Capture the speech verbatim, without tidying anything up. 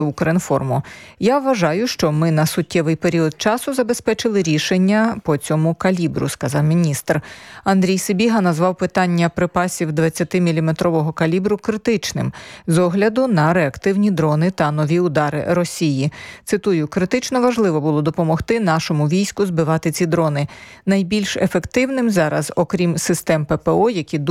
Укрінформу. Я вважаю, що ми на суттєвий період часу забезпечили рішення по цьому калібру, сказав міністр. Андрій Сибіга назвав питання припасів двадцятиміліметрового калібру критичним з огляду на реактивні дрони та нові удари Росії. Цитую, критично важливо було допомогти нашому війську збивати ці дрони. Найбільш ефективним зараз, окрім систем ППО, які